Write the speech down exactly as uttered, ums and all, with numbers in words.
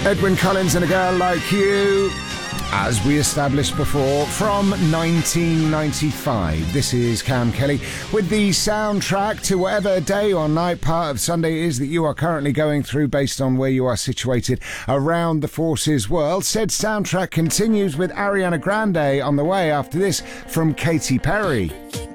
Edwyn Collins and A Girl Like You, as we established before, from nineteen ninety-five. This is Cam Kelly with the soundtrack to whatever day or night part of Sunday is that you are currently going through based on where you are situated around the Forces world. Said soundtrack continues with Ariana Grande on the way after this from Katy Perry.